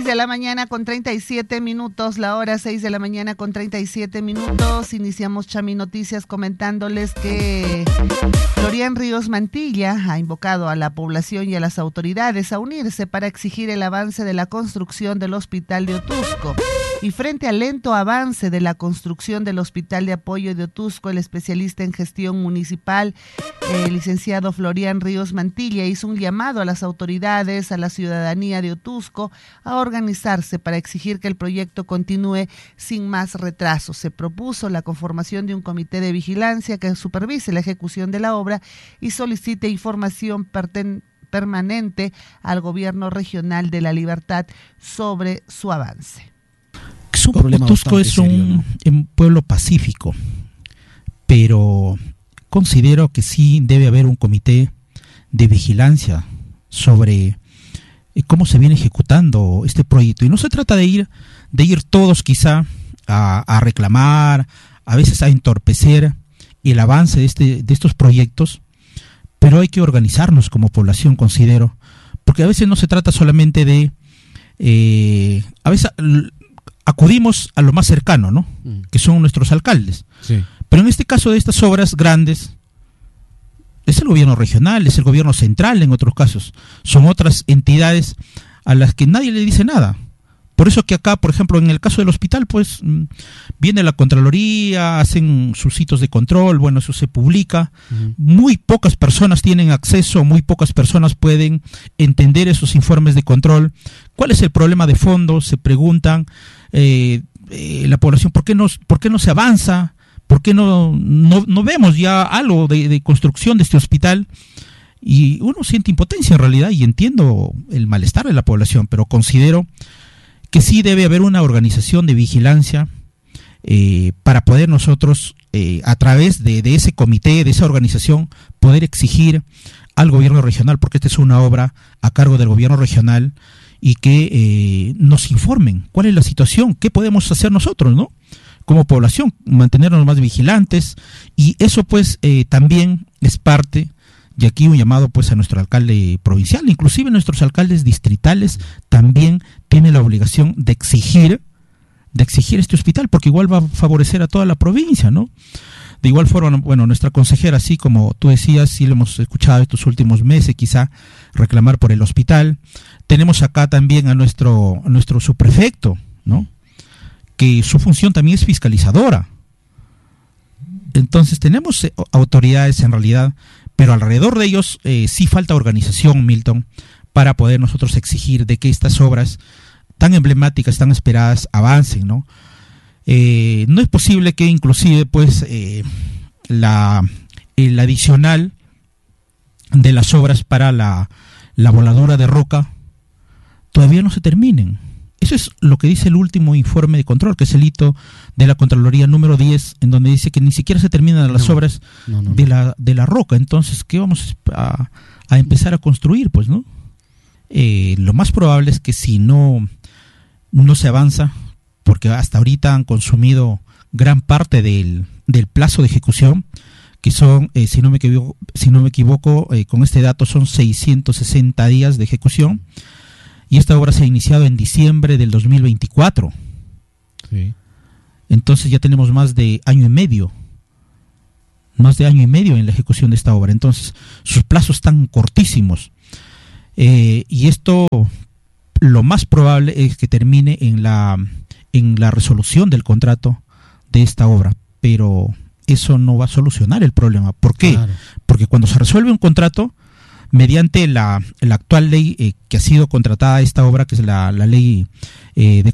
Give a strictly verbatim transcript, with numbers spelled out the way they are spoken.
seis de la mañana con treinta y siete minutos, la hora seis de la mañana con treinta y siete minutos. Iniciamos Chami Noticias comentándoles que Florian Ríos Mantilla ha invocado a la población y a las autoridades a unirse para exigir el avance de la construcción del Hospital de Otusco. Y frente al lento avance de la construcción del Hospital de Apoyo de Otusco, el especialista en gestión municipal, el licenciado Florian Ríos Mantilla, hizo un llamado a las autoridades, a la ciudadanía de Otusco, a organizarse para exigir que el proyecto continúe sin más retrasos. Se propuso la conformación de un comité de vigilancia que supervise la ejecución de la obra y solicite información perten- permanente al gobierno regional de La Libertad sobre su avance. Es un problema Otusco es un, serio, ¿no? un pueblo pacífico, pero considero que sí debe haber un comité de vigilancia sobre cómo se viene ejecutando este proyecto. Y no se trata de ir, de ir todos quizá a, a reclamar, a veces a entorpecer el avance de, este, de estos proyectos, pero hay que organizarnos como población, considero, porque a veces no se trata solamente de, eh, a veces acudimos a lo más cercano, ¿no? Mm. Que son nuestros alcaldes. Sí. Pero en este caso de estas obras grandes, es el gobierno regional, es el gobierno central en otros casos. Son otras entidades a las que nadie le dice nada. Por eso que acá, por ejemplo, en el caso del hospital, pues viene la Contraloría, hacen sus hitos de control, bueno, eso se publica. Uh-huh. Muy pocas personas tienen acceso, muy pocas personas pueden entender esos informes de control. ¿Cuál es el problema de fondo? Se preguntan eh, eh, la población, ¿por qué no, por qué no se avanza? ¿Por qué no, no, no vemos ya algo de, de construcción de este hospital? Y uno siente impotencia en realidad, y entiendo el malestar de la población, pero considero que sí debe haber una organización de vigilancia eh, para poder nosotros, eh, a través de, de ese comité, de esa organización, poder exigir al gobierno regional, porque esta es una obra a cargo del gobierno regional, y que eh, nos informen cuál es la situación, qué podemos hacer nosotros, ¿no? Como población, mantenernos más vigilantes, y eso pues eh, también es parte. Y aquí un llamado pues a nuestro alcalde provincial, inclusive nuestros alcaldes distritales también tienen la obligación de exigir, de exigir este hospital, porque igual va a favorecer a toda la provincia, ¿no? De igual forma, bueno, nuestra consejera, así como tú decías, sí lo hemos escuchado estos últimos meses, quizá reclamar por el hospital. Tenemos acá también a nuestro, a nuestro subprefecto, ¿no? Que su función también es fiscalizadora. Entonces tenemos eh, autoridades en realidad, pero alrededor de ellos eh, sí falta organización, Milton, para poder nosotros exigir de que estas obras tan emblemáticas, tan esperadas, avancen, ¿no? Eh, no es posible que inclusive pues eh, la el adicional de las obras para la, la voladura de roca todavía no se terminen. Eso es lo que dice el último informe de control, que es el hito de la Contraloría número diez, en donde dice que ni siquiera se terminan las no, obras no, no, de, la, de la roca. Entonces, ¿qué vamos a, a empezar a construir? Pues, ¿no? Eh, lo más probable es que si no, no se avanza, porque hasta ahorita han consumido gran parte del, del plazo de ejecución, que son, eh, si no me equivoco, si no me equivoco eh, con este dato son seiscientos sesenta días de ejecución. Y esta obra se ha iniciado en diciembre del dos mil veinticuatro. Sí. Entonces ya tenemos más de año y medio. Más de año y medio en la ejecución de esta obra. Entonces sus plazos están cortísimos. Eh, y esto, lo más probable es que termine en la, en la resolución del contrato de esta obra. Pero eso no va a solucionar el problema. ¿Por qué? Claro. Porque cuando se resuelve un contrato, mediante la, la actual ley eh, que ha sido contratada esta obra, que es la, la ley eh, de